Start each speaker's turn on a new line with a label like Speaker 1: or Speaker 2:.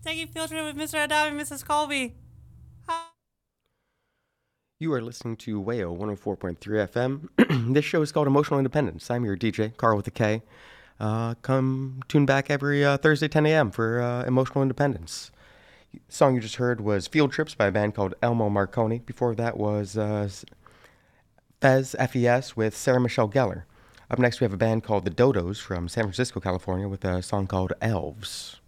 Speaker 1: taking field trip with Mr. Adam and Mrs. Colby.
Speaker 2: You are listening to WAYO 104.3 FM. This show is called Emotional Independence. I'm your DJ, Carl with a K. Come tune back every Thursday, 10 a.m. for Emotional Independence. The song you just heard was Field Trips by a band called Elmo Marconi. Before that was Fez, F-E-S, with Sarah Michelle Gellar. Up next, we have a band called The Dodos from San Francisco, California, with a song called Elves.